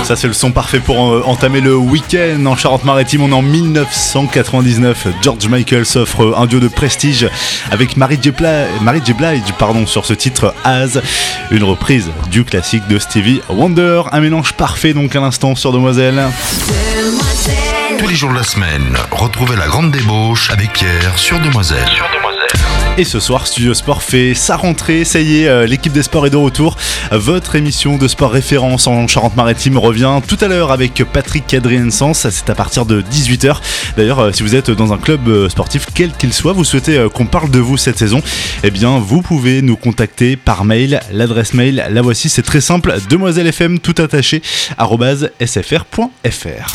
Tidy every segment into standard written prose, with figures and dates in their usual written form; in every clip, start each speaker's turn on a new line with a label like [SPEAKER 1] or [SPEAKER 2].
[SPEAKER 1] Ça c'est le son parfait pour entamer le week-end en Charente-Maritime. On est en 1999. George Michael s'offre un duo de prestige avec Mary J. Blige sur ce titre As, une reprise du classique de Stevie Wonder. Un mélange parfait donc à l'instant sur Demoiselle.
[SPEAKER 2] Tous les jours de la semaine, retrouvez la grande débauche avec Pierre sur Demoiselle.
[SPEAKER 1] Et ce soir, Studio Sport fait sa rentrée. Ça y est, l'équipe des sports est de retour. Votre émission de sport référence en Charente-Maritime revient tout à l'heure avec Patrick Adrien-Sens. C'est à partir de 18h. D'ailleurs, si vous êtes dans un club sportif, quel qu'il soit, vous souhaitez qu'on parle de vous cette saison, eh bien, vous pouvez nous contacter par mail. L'adresse mail, la voici, c'est très simple. demoisellefm tout attaché @sfr.fr.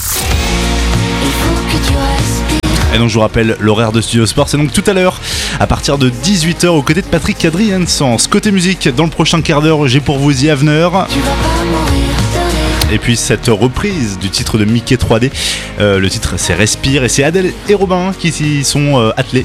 [SPEAKER 1] Et donc je vous rappelle l'horaire de Studio Sport, c'est donc tout à l'heure à partir de 18h aux côtés de Patrick Adrien-Sens. Côté musique, dans le prochain quart d'heure, j'ai pour vous The Avener. Et puis cette reprise du titre de Mickey 3D, le titre c'est Respire, et c'est Adèle et Robin qui s'y sont attelés.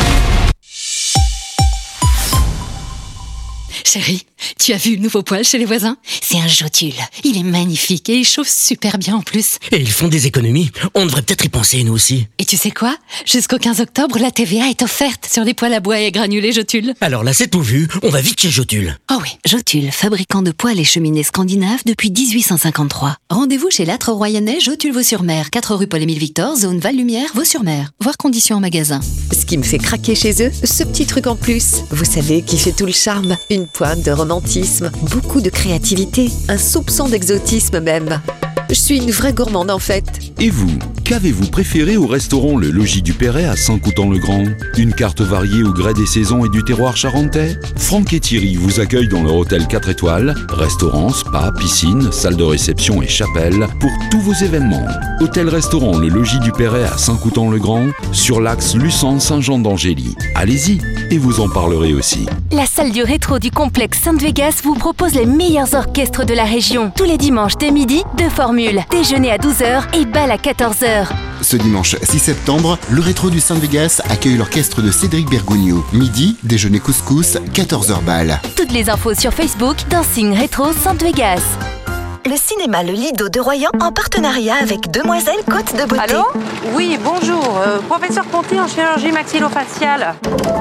[SPEAKER 3] Chérie, tu as vu le nouveau poêle chez les voisins ? C'est un Jotule. Il est magnifique et il chauffe super bien en plus.
[SPEAKER 4] Et ils font des économies. On devrait peut-être y penser, nous aussi.
[SPEAKER 3] Et tu sais quoi ? Jusqu'au 15 octobre, la TVA est offerte sur les poêles à bois et granulés Jotule.
[SPEAKER 4] Alors là, c'est tout vu. On va vite chez Jotule.
[SPEAKER 3] Oh oui, Jotule, fabricant de poêles et cheminées scandinaves depuis 1853. Rendez-vous chez l'Âtre Royannais, Jotule-Vaux-sur-Mer, 4 rue Paul-Émile-Victor, zone Val-Lumière, Vaux-sur-Mer. Voir conditions en magasin.
[SPEAKER 5] Ce qui me fait craquer chez eux, ce petit truc en plus. Vous savez qui fait tout le charme ? Une pointe de romantisme, beaucoup de créativité, un soupçon d'exotisme même. Je suis une vraie gourmande en fait.
[SPEAKER 6] Et vous, qu'avez-vous préféré au restaurant Le Logis du Perret à Saint-Coutan-le-Grand ? Une carte variée au gré des saisons et du terroir charentais ? Franck et Thierry vous accueillent dans leur hôtel 4 étoiles, restaurant, spa, piscine, salle de réception et chapelle pour tous vos événements. Hôtel-restaurant Le Logis du Perret à Saint-Coutan-le-Grand, sur l'axe Luçon-Saint-Jean-d'Angély. Allez-y et vous en parlerez aussi.
[SPEAKER 7] La salle du rétro du complexe Sainte-Vegas vous propose les meilleurs orchestres de la région. Tous les dimanches dès midi, 2 formules. Déjeuner à 12h et bal à 14h.
[SPEAKER 8] Ce dimanche 6 septembre, le rétro du Sainte-Vegas accueille l'orchestre de Cédric Bergogneau. Midi, déjeuner couscous, 14h bal.
[SPEAKER 7] Toutes les infos sur Facebook, Dancing Rétro Sainte-Vegas.
[SPEAKER 9] Le cinéma Le Lido de Royan en partenariat avec Demoiselle Côte de Beauté.
[SPEAKER 10] Allô ? Oui, bonjour. Professeur Ponty en chirurgie maxillofaciale.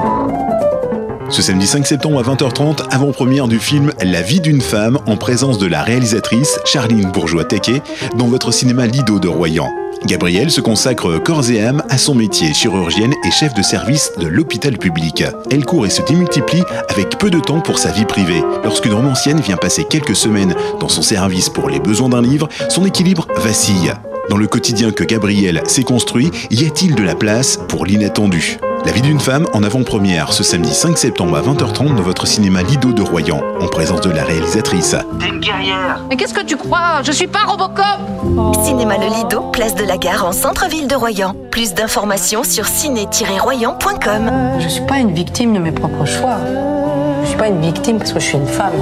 [SPEAKER 11] Ce samedi 5 septembre à 20h30, avant-première du film La vie d'une femme en présence de la réalisatrice Charline Bourgeois-Tequet dans votre cinéma Lido de Royan. Gabrielle se consacre corps et âme à son métier, chirurgienne et chef de service de l'hôpital public. Elle court et se démultiplie avec peu de temps pour sa vie privée. Lorsqu'une romancienne vient passer quelques semaines dans son service pour les besoins d'un livre, son équilibre vacille. Dans le quotidien que Gabrielle s'est construit, y a-t-il de la place pour l'inattendu ? La vie d'une femme en avant-première ce samedi 5 septembre à 20h30 dans votre cinéma Lido de Royan, en présence de la réalisatrice.
[SPEAKER 10] T'es une guerrière. Mais qu'est-ce que tu crois ? Je suis pas Robocop.
[SPEAKER 9] Cinéma Le Lido, place de la Gare en centre-ville de Royan. Plus d'informations sur ciné-royan.com.
[SPEAKER 10] Je suis pas une victime de mes propres choix. Je suis pas une victime parce que je suis une femme.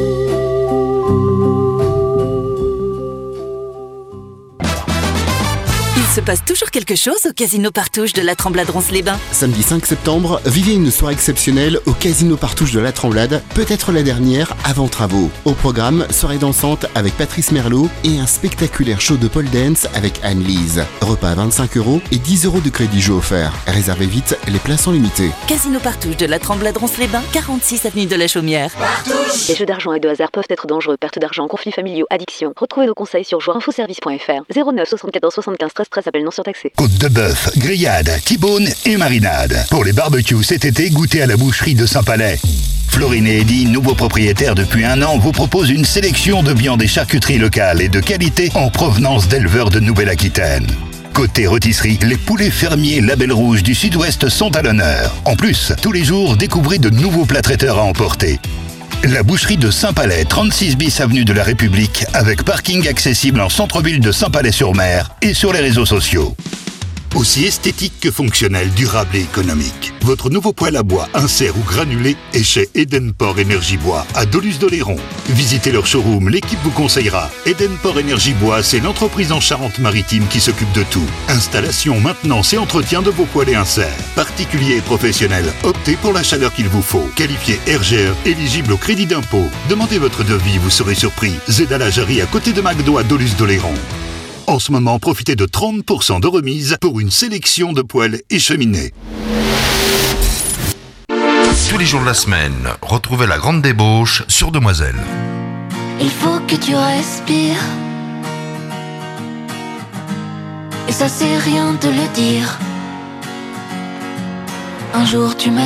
[SPEAKER 12] Il se passe toujours quelque chose au Casino Partouche de la Tremblade-Ronce-les-Bains.
[SPEAKER 8] Samedi 5 septembre, vivez une soirée exceptionnelle au Casino Partouche de la Tremblade, peut-être la dernière avant travaux. Au programme, soirée dansante avec Patrice Merlot et un spectaculaire show de pole dance avec Anne-Lise. Repas à 25€ et 10€ de crédit jeu offert. Réservez vite, les places sont limitées.
[SPEAKER 12] Casino Partouche de la Tremblade-Ronce-les-Bains, 46 avenue de la Chaumière.
[SPEAKER 13] Les jeux d'argent et de hasard peuvent être dangereux. Perte d'argent, conflits familiaux, addiction. Retrouvez nos conseils sur joueurinfoservice.fr. 09 74 75 13 13, appel non surtaxé.
[SPEAKER 14] Côte de bœuf, grillade, T-bone et marinade. Pour les barbecues cet été, goûtez à la boucherie de Saint-Palais. Florine et Eddy, nouveaux propriétaires depuis 1 an, vous proposent une sélection de viandes et charcuteries locales et de qualité en provenance d'éleveurs de Nouvelle-Aquitaine. Côté rôtisserie, les poulets fermiers Label Rouge du Sud-Ouest sont à l'honneur. En plus, tous les jours, découvrez de nouveaux plats traiteurs à emporter. La boucherie de Saint-Palais, 36 bis avenue de la République, avec parking accessible en centre-ville de Saint-Palais-sur-Mer et sur les réseaux sociaux. Aussi esthétique que fonctionnel, durable et économique. Votre nouveau poêle à bois, insert ou granulé est chez Edenport Énergie Bois à Doluce-d'Oléron. Visitez leur showroom, l'équipe vous conseillera. Edenport Énergie Bois, c'est l'entreprise en Charente-Maritime qui s'occupe de tout. Installation, maintenance et entretien de vos poêles et inserts. Particuliers et professionnels, optez pour la chaleur qu'il vous faut. Qualifié RGE, éligible au crédit d'impôt. Demandez votre devis, vous serez surpris. Zeda la Jarry à côté de McDo à Doluce-d'Oléron. En ce moment, profitez de 30% de remise pour une sélection de poêles et cheminées.
[SPEAKER 2] Tous les jours de la semaine, retrouvez la grande débauche sur Demoiselle.
[SPEAKER 15] Il faut que tu respires. Et ça c'est rien de le dire. Un jour tu m'as